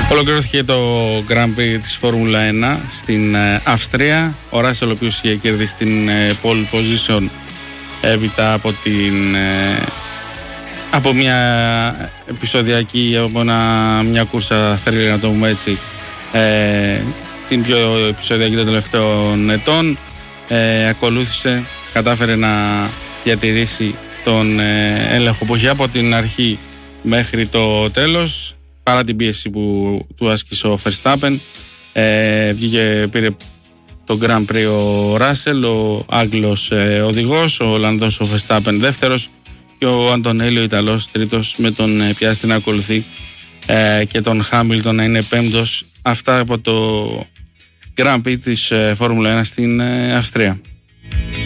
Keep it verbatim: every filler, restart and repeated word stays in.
Ολοκληρώθηκε το Grand Prix της Φόρμουλα ένα στην Αυστρία. Ο Ράσελ, ο οποίος είχε κερδίσει την pole position έπειτα από, την, από μια επεισοδιακή, από ένα, μια κούρσα θρύλη, να το πούμε έτσι, ε, την πιο επεισοδιακή των τελευταίων ετών. Ε, ακολούθησε, κατάφερε να διατηρήσει τον ε, έλεγχο που είχε από την αρχή μέχρι το τέλος, παρά την πίεση που του άσκησε ο Verstappen. Ε, βγήκε, πήρε το Grand Prix ο Ράσελ, ο Άγγλος ε, οδηγός, ο Ολλανδός ο Verstappen δεύτερος και ο Αντωνέλη ο Ιταλός τρίτος, με τον ε, Πιάστρι να ακολουθεί ε, και τον Χάμιλτον να είναι πέμπτος. Αυτά από το Grand Prix της ε, Φόρμουλα ένα στην ε, Αυστρία.